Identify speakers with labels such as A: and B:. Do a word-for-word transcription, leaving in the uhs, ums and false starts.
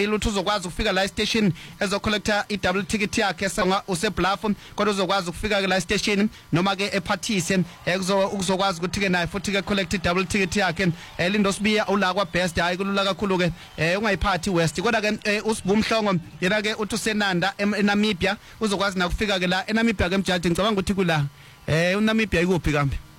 A: ilutho uzokwazi ukufika la station ezocollector i double ticket yakhe sanga usebluff kodwa uzokwazi ukufika la station noma ke ephathise ukuzokwazi ukuthi ke naye futhi ke collect i double ticket yakhe Lindo Sibiya ula kwa best hayi kulula kakhulu ke ungayiphathi west kodwa ke usibumhlongo yena ke uthi usenanda eNamibia uzokwazi na ukufika ke la eNamibia ke mjudge ngicabanga ukuthi kula eh uNamibia ikuphi kambe